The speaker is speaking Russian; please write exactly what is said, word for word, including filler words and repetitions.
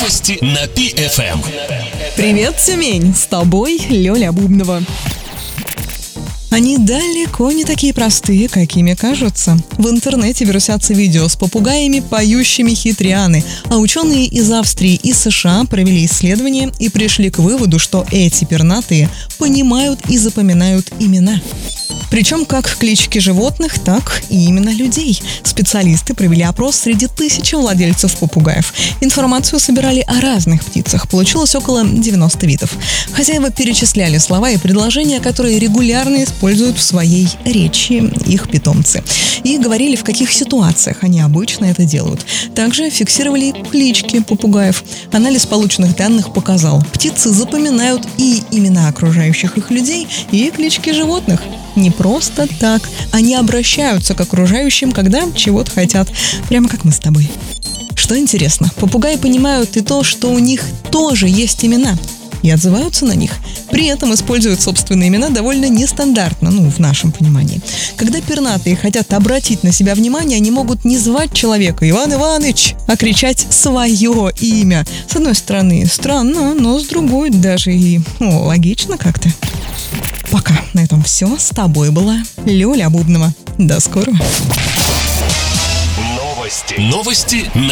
Новости на Пи эф эм. Привет, Тюмень! С тобой Лёля Бубнова. Они далеко не такие простые, какими кажутся. В интернете вирусятся видео с попугаями, поющими хитрианы, а ученые из Австрии и США провели исследование и пришли к выводу, что эти пернатые понимают и запоминают имена. Причем как клички животных, так и имена людей. Специалисты провели опрос среди тысячи владельцев попугаев. Информацию собирали о разных птицах. Получилось около девяноста видов. Хозяева перечисляли слова и предложения, которые регулярно используют в своей речи их питомцы. И говорили, в каких ситуациях они обычно это делают. Также фиксировали клички попугаев. Анализ полученных данных показал, птицы запоминают и имена окружающих их людей, и клички животных. Не просто так. Они обращаются к окружающим, когда чего-то хотят. Прямо как мы с тобой. Что интересно, попугаи понимают и то, что у них тоже есть имена. И отзываются на них. При этом используют собственные имена довольно нестандартно, ну, в нашем понимании. Когда пернатые хотят обратить на себя внимание, они могут не звать человека «Иван Иваныч», а кричать свое имя. С одной стороны, странно, но с другой даже и ну, логично как-то. Пока. На этом все. С тобой была Лёля Бубнова. До скорого. Новости. Новости на